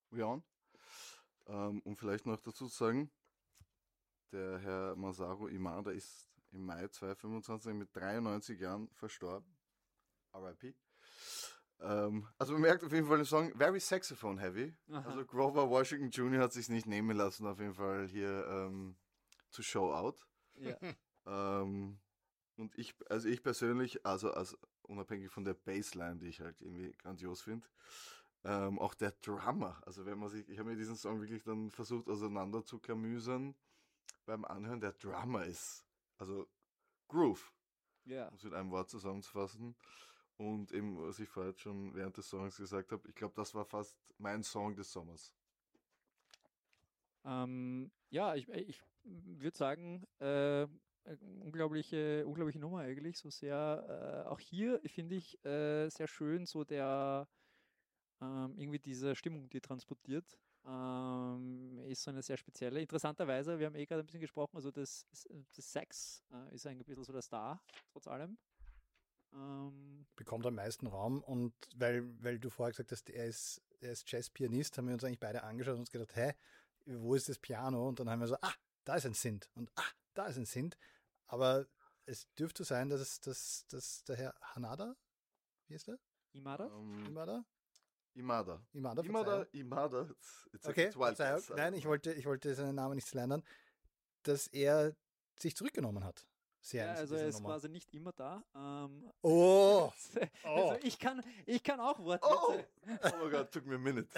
We On. Um vielleicht noch dazu zu sagen, der Herr Masaru Imada ist im Mai 2025 mit 93 Jahren verstorben. R.I.P. Also man merkt auf jeden Fall den Song very saxophone heavy. Aha. Also Grover Washington Jr. hat sich nicht nehmen lassen, auf jeden Fall hier zu show out. Ja. Und ich persönlich, also unabhängig von der Bassline, die ich halt irgendwie grandios finde, auch der Drummer, also ich habe mir diesen Song wirklich dann versucht auseinander zu klamüsern beim Anhören, der Drummer ist, also Groove, Ja. um es mit einem Wort zusammenzufassen. Und eben, was ich vorher schon während des Songs gesagt habe, ich glaube, das war fast mein Song des Sommers. Ja, ich würde sagen, unglaubliche Nummer eigentlich. So sehr, auch hier finde ich sehr schön, so der irgendwie diese Stimmung, die transportiert. Ist so eine sehr spezielle. Interessanterweise, wir haben eh gerade ein bisschen gesprochen, also das Sax ist ein bisschen so der Star, trotz allem. Bekommt am meisten Raum und weil du vorher gesagt hast, er ist Jazzpianist, haben wir uns eigentlich beide angeschaut und uns gedacht, hä, wo ist das Piano? Und dann haben wir so, da ist ein Synth und da ist ein Synth. Aber es dürfte sein, dass der Herr Hanada, wie ist der? Imada? Imada? Imada. Verzeihung. It's Okay, wild Verzeihung. guess. Nein, ich wollte seinen Namen nicht slandern, dass er sich zurückgenommen hat. Ja, also er ist Nummer. quasi nicht immer da. Oh! Also ich kann auch Oh! Wortwitze. Oh mein Gott, took me a minute.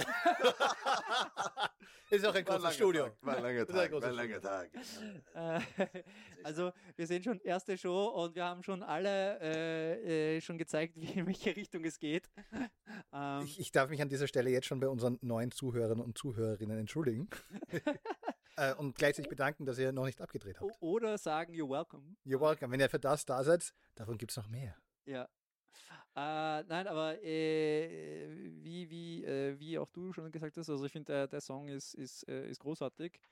Ist auch ein großes Studio. War ein langer Ist ein Tag. großes Also wir sehen schon erste Show und wir haben schon alle schon gezeigt, in welche Richtung es geht. Ich darf mich an dieser Stelle jetzt schon bei unseren neuen Zuhörern und Zuhörerinnen entschuldigen. Und gleichzeitig bedanken, dass ihr noch nicht abgedreht habt. Oder sagen, you're welcome. You're welcome. Wenn ihr für das da seid, davon gibt es noch mehr. Ja. Nein, aber wie auch du schon gesagt hast, also ich finde, der Song ist großartig.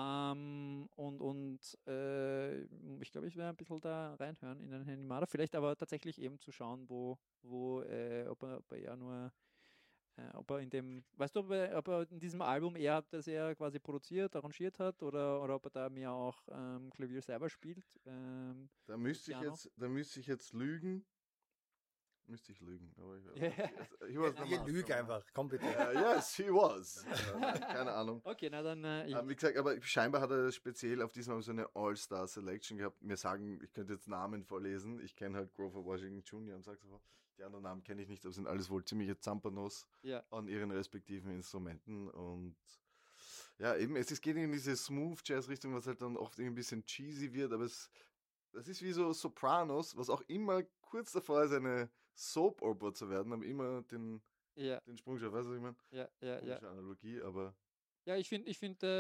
Ich glaube, ich werde ein bisschen da reinhören in den Herrn Imada. Vielleicht aber tatsächlich eben zu schauen, ob er ja nur ob er in dem, weißt du, ob er in diesem Album das er quasi produziert, arrangiert hat oder ob er da mehr auch Klavier selber spielt? Da müsste ich jetzt lügen. Müsste ich lügen, aber Ihr lügt einfach, komm bitte. Yes, he was. Keine Ahnung. Okay, na dann. Wie gesagt, aber scheinbar hat er speziell auf diesem Mal so eine All-Star-Selection gehabt. Mir sagen, ich könnte jetzt Namen vorlesen. Ich kenne halt Grover Washington Jr. und Saxophon. Die anderen Namen kenne ich nicht, aber sind alles wohl ziemliche Zampanos an ihren respektiven Instrumenten. Und ja, eben, geht in diese Smooth-Jazz-Richtung, was halt dann oft ein bisschen cheesy wird, aber das ist wie so Sopranos, was auch immer kurz davor ist, eine Soap-Opera zu werden, aber immer den Sprung schon, weißt du, was ich meine? Ja. Analogie, aber. Ja, ich finde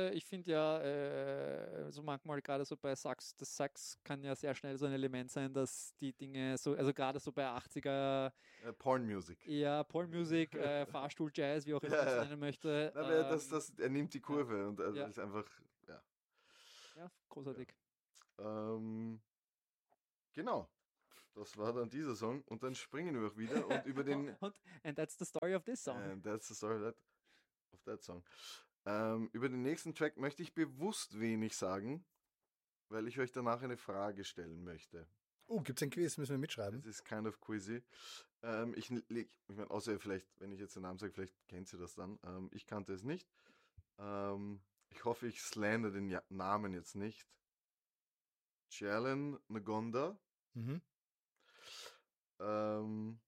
ja, so manchmal gerade so bei Sax, das Sax kann ja sehr schnell so ein Element sein, dass die Dinge so, also gerade so bei 80er. Porn-Music. Ja, Porn-Music, Fahrstuhl-Jazz, wie auch immer man es nennen möchte. Er nimmt die Kurve und das ist einfach, ja. Ja, großartig. Genau. Das war dann dieser Song und dann springen wir auch wieder und über den. And that's the story of this song. And that's the story of that song. Über den nächsten Track möchte ich bewusst wenig sagen, weil ich euch danach eine Frage stellen möchte. Gibt's ein Quiz? Müssen wir mitschreiben? Das ist kind of quizzy. Ich meine, außer vielleicht, wenn ich jetzt den Namen sage, vielleicht kennt ihr das dann. Ich kannte es nicht. Ich hoffe, ich slander den Namen jetzt nicht. Jalen Ngonda. Ein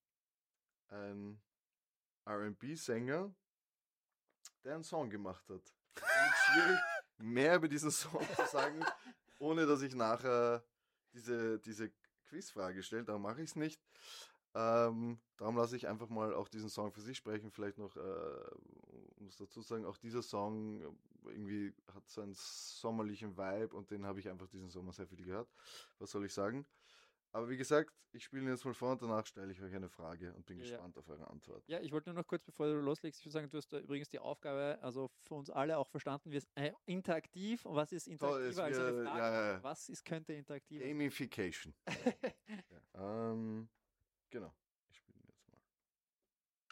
R&B-Sänger, der einen Song gemacht hat. Schwierig, mehr über diesen Song zu sagen, ohne dass ich nachher diese Quizfrage stelle. Darum mache ich es nicht. Darum lasse ich einfach mal auch diesen Song für sich sprechen. Vielleicht noch, muss dazu sagen, auch dieser Song irgendwie hat so einen sommerlichen Vibe und den habe ich einfach diesen Sommer sehr viel gehört. Was soll ich sagen? Aber wie gesagt, ich spiele ihn jetzt mal vor und danach stelle ich euch eine Frage und bin gespannt auf eure Antwort. Ja, ich wollte nur noch kurz, bevor du loslegst, ich würde sagen, du hast da übrigens die Aufgabe, also für uns alle auch verstanden, wie es interaktiv und was ist interaktiver als eine Frage? Was könnte interaktiver sein? Gamification. Genau.